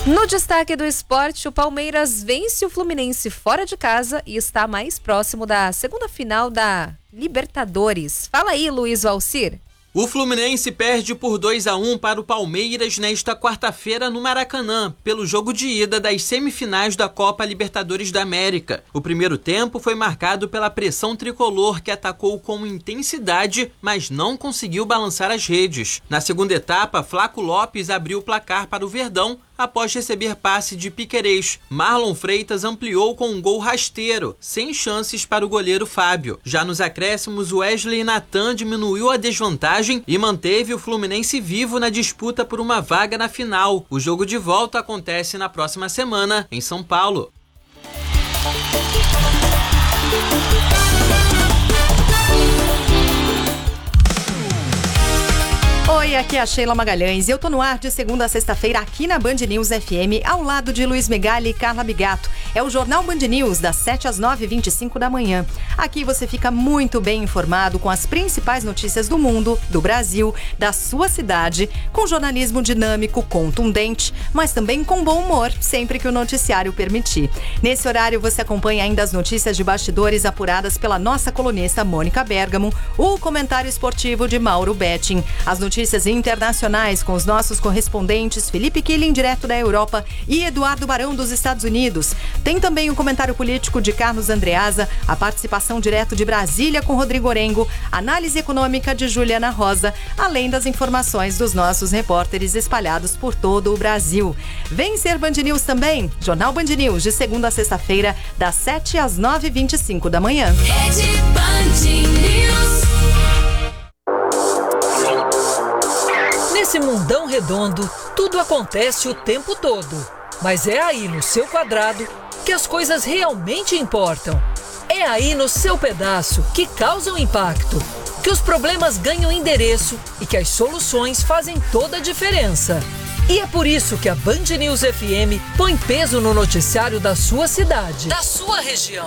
No destaque do esporte, o Palmeiras vence o Fluminense fora de casa e está mais próximo da segunda final da Libertadores. Fala aí, Luiz Valcir. O Fluminense perde por 2-1 para o Palmeiras nesta quarta-feira no Maracanã, pelo jogo de ida das semifinais da Copa Libertadores da América. O primeiro tempo foi marcado pela pressão tricolor, que atacou com intensidade, mas não conseguiu balançar as redes. Na segunda etapa, Flaco Lopes abriu o placar para o Verdão após receber passe de Piquerez. Marlon Freitas ampliou com um gol rasteiro, sem chances para o goleiro Fábio. Já nos acréscimos, Wesley Natan diminuiu a desvantagem e manteve o Fluminense vivo na disputa por uma vaga na final. O jogo de volta acontece na próxima semana, em São Paulo. Oi, aqui é a Sheila Magalhães e eu tô no ar de segunda a sexta-feira aqui na Band News FM, ao lado de Luiz Megali e Carla Bigato. É o Jornal Band News, das 7 às 9h25 da manhã. Aqui você fica muito bem informado com as principais notícias do mundo, do Brasil, da sua cidade, com jornalismo dinâmico, contundente, mas também com bom humor, sempre que o noticiário permitir. Nesse horário você acompanha ainda as notícias de bastidores apuradas pela nossa colunista Mônica Bergamo, o comentário esportivo de Mauro Betting, as notícias internacionais com os nossos correspondentes Felipe Killing, direto da Europa, e Eduardo Barão, dos Estados Unidos. Tem também o comentário político de Carlos Andreasa, a participação direto de Brasília com Rodrigo Orengo, análise econômica de Juliana Rosa, além das informações dos nossos repórteres espalhados por todo o Brasil. Vem ser Band News também, Jornal Band News, de segunda a sexta-feira, das 7 às 9h25 da manhã. Rede Band News. Nesse mundão redondo, tudo acontece o tempo todo. Mas é aí no seu quadrado que as coisas realmente importam. É aí no seu pedaço que causam impacto, que os problemas ganham endereço e que as soluções fazem toda a diferença. E é por isso que a Band News FM põe peso no noticiário da sua cidade, da sua região.